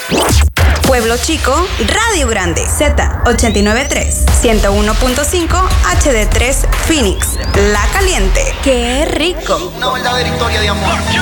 Pueblo Chico, Radio Grande, Z89.3, 101.5, HD3, Phoenix, La Caliente. ¡Qué rico! Una verdadera historia de amor.